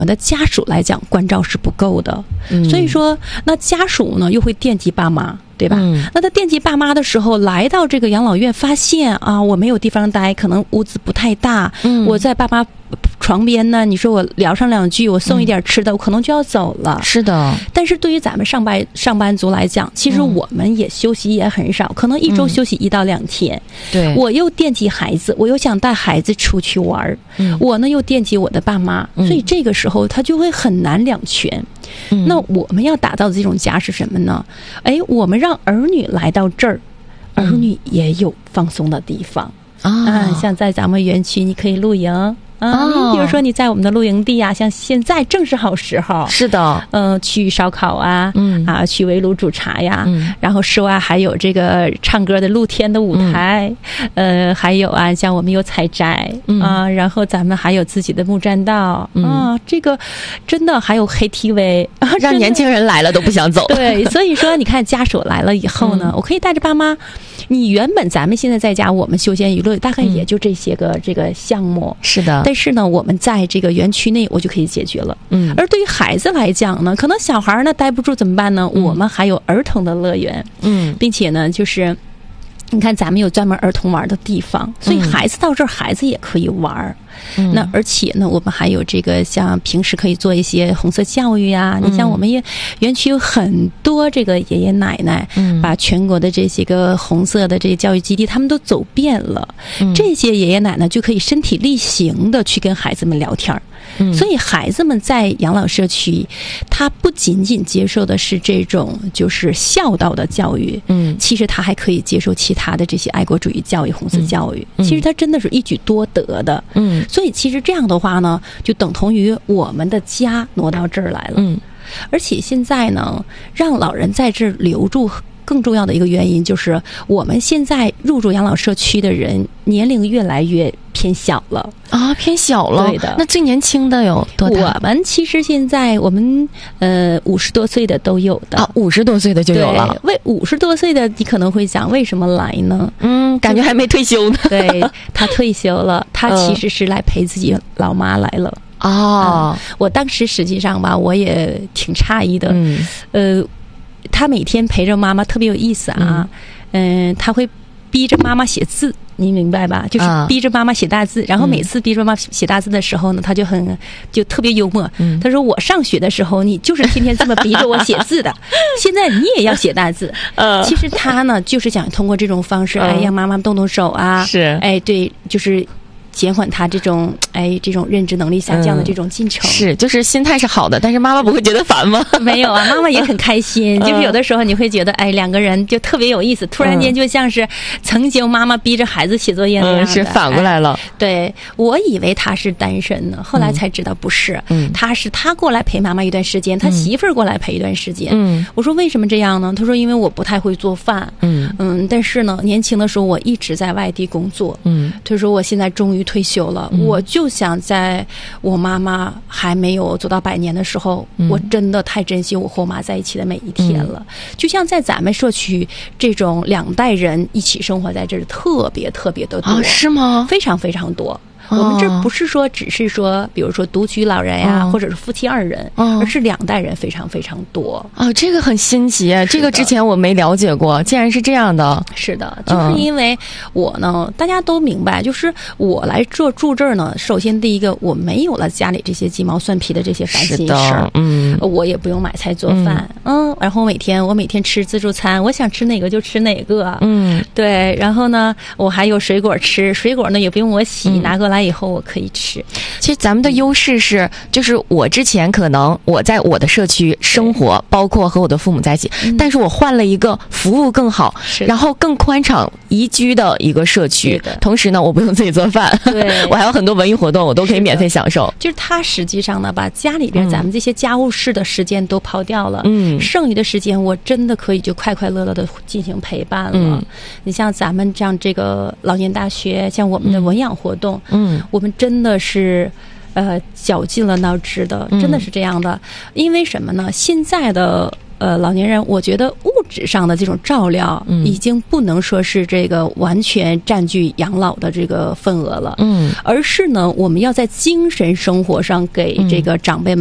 们的家属来讲关照是不够的，所以说那家属呢又会惦记爸妈，对吧？那他惦记爸妈的时候，来到这个养老院，发现啊，我没有地方待，可能屋子不太大，我在爸妈床边呢，你说我聊上两句，我送一点吃的，我可能就要走了。 是的。 但是对于咱们上班族来讲，其实我们也休息也很少，可能一周休息1到2天。 对， 我又惦记孩子，我又想带孩子出去玩，我呢又惦记我的爸妈，所以这个时候他就会很难两全。那我们要打造的这种家是什么呢？我们让儿女来到这儿，儿女也有放松的地方像在咱们园区，你可以露营。你比如说你在我们的露营地啊，像现在正是好时候。 是的。 去烧烤啊，去围炉煮茶呀，然后室外还有这个唱歌的露天的舞台，还有啊，像我们有采摘然后咱们还有自己的木栈道这个真的还有 KTV， 让年轻人来了都不想走。 对，所以说你看家属来了以后呢，我可以带着爸妈。你原本咱们现在在家，我们休闲娱乐大概也就这些个这个项目。是的。但是呢，我们在这个园区内，我就可以解决了。而对于孩子来讲呢，可能小孩呢待不住怎么办呢？我们还有儿童的乐园。并且呢，就是你看咱们有专门儿童玩的地方，所以孩子到这儿，孩子也可以玩。那而且呢，我们还有这个像平时可以做一些红色教育啊。你像我们园区有很多这个爷爷奶奶，把全国的这些个红色的这些教育基地他们都走遍了。这些爷爷奶奶就可以身体力行的去跟孩子们聊天。所以孩子们在养老社区，他不仅仅接受的是这种就是孝道的教育，其实他还可以接受其他的这些爱国主义教育、红色教育。其实他真的是一举多得的。所以其实这样的话呢，就等同于我们的家挪到这儿来了。而且现在呢，让老人在这儿留住，更重要的一个原因就是我们现在入住养老社区的人年龄越来越偏小了偏小了。对的。那最年轻的有多大？ 我们其实现在我们50多岁的都有的 50多岁的就有了。 为50多岁的，你可能会想为什么来呢？ 感觉还没退休呢。 对，他退休了，他其实是来陪自己老妈来了。我当时实际上吧，我也挺诧异的。他每天陪着妈妈特别有意思啊。他会逼着妈妈写字，你明白吧？就是逼着妈妈写大字。然后每次逼着妈妈写大字的时候呢，他就特别幽默。他说我上学的时候你就是天天这么逼着我写字的，现在你也要写大字。其实他呢就是想通过这种方式，让妈妈动动手啊。是。对，就是减缓他这种认知能力下降的这种进程。 是，就是心态是好的，但是妈妈不会觉得烦吗？ 没有啊，妈妈也很开心。就是有的时候你会觉得两个人就特别有意思，突然间就像是曾经妈妈逼着孩子写作业那样的。 是反过来了。 对，我以为他是单身呢，后来才知道不是。他过来陪妈妈一段时间，他媳妇儿过来陪一段时间。我说为什么这样呢？他说因为我不太会做饭。但是呢，年轻的时候我一直在外地工作。他说我现在终于退休了，我就想在我妈妈还没有走到100年的时候，我真的太珍惜我和我妈在一起的每一天了。就像在咱们社区这种2代人一起生活在这儿，特别特别的多。 是吗？ 非常非常多。我们这不是说只是说比如说独居老人呀，或者是夫妻2人，而是2代人非常非常多。 这个很新奇，这个之前我没了解过，竟然是这样的。 是的，就是因为我呢，大家都明白，就是我来住这儿呢，首先第一个我没有了家里这些鸡毛蒜皮的这些烦心事儿。我也不用买菜做饭。然后我每天吃自助餐，我想吃哪个就吃哪个。对，然后呢我还有水果吃，水果呢也不用我洗，拿过来以后我可以吃。 其实咱们的优势是，就是我之前可能我在我的社区生活，包括和我的父母在一起，但是我换了一个服务更好，然后更宽敞宜居的一个社区。同时呢，我不用自己做饭，我还有很多文艺活动，我都可以免费享受。 就是他实际上呢，把家里边咱们这些家务事的时间都抛掉了，剩余的时间我真的可以就快快乐乐的进行陪伴了。你像咱们这样这个老年大学，像我们的文养活动，我们真的是绞尽了脑汁的，真的是这样的。因为什么呢？现在的老年人，我觉得物质上的这种照料，已经不能说是这个完全占据养老的这个份额了，而是呢，我们要在精神生活上给这个长辈们